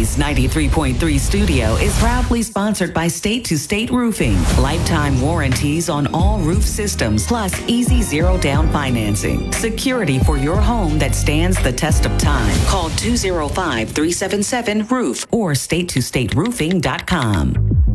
Blaze 93.3 Studio is proudly sponsored by State to State Roofing. Lifetime warranties on all roof systems, plus easy zero down financing. Security for your home that stands the test of time. Call 205-377-ROOF or state2stateroofing.com.